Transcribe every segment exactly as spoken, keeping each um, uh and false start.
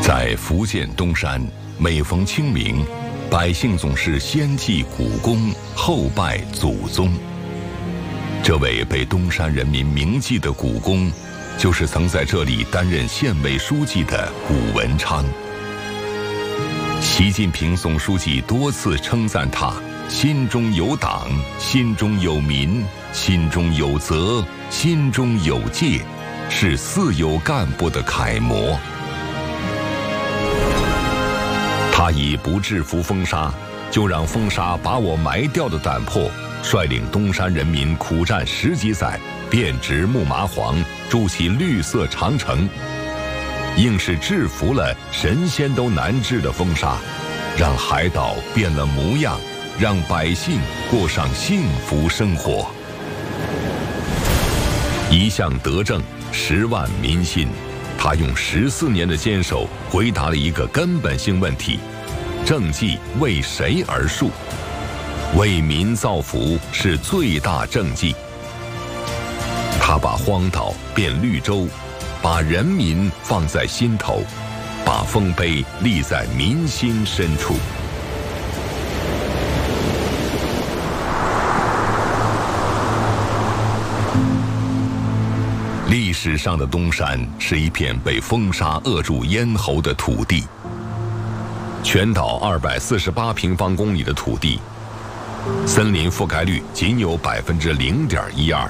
在福建东山，每逢清明，百姓总是先祭古公，后拜祖宗。这位被东山人民铭记的古公，就是曾在这里担任县委书记的古文昌。习近平总书记多次称赞他心中有党，心中有民，心中有责，心中有戒，是四有干部的楷模。他以不制服风沙，就让风沙把我埋掉的胆魄，率领东山人民苦战十几载，遍植木麻黄，筑起绿色长城，硬是制服了神仙都难治的风沙，让海岛变了模样，让百姓过上幸福生活。一项德政，十万民心。他用十四年的坚守，回答了一个根本性问题：政绩为谁而树？为民造福是最大政绩。他把荒岛变绿洲，把人民放在心头，把丰碑立在民心深处。历史上的东山是一片被风沙扼住咽喉的土地。全岛二百四十八平方公里的土地，森林覆盖率仅有百分之零点一二。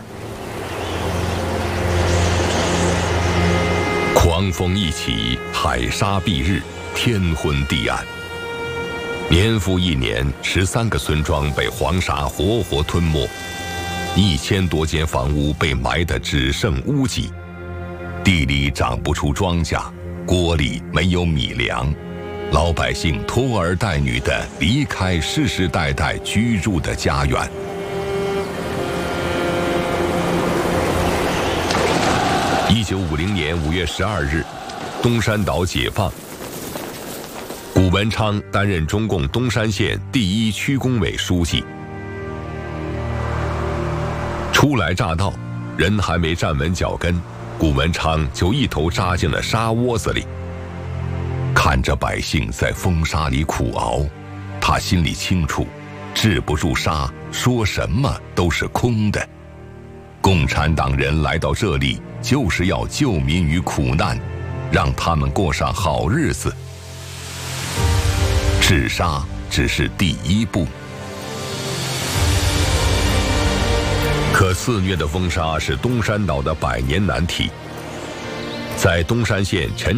狂风一起，海沙蔽日，天昏地暗。年复一年，十三个村庄被黄沙活活吞没，一千多间房屋被埋得只剩屋脊，地里长不出庄稼，锅里没有米粮。老百姓拖儿带女的离开世世代代居住的家园。一九五零年五月十二日，东山岛解放。古文昌担任中共东山县第一区工委书记。初来乍到，人还没站稳脚跟，古文昌就一头扎进了沙窝子里。看着百姓在风沙里苦熬，他心里清楚，治不住沙，说什么都是空的。共产党人来到这里，就是要救民于苦难，让他们过上好日子。治沙只是第一步，可肆虐的风沙是东山岛的百年难题。在东山县陈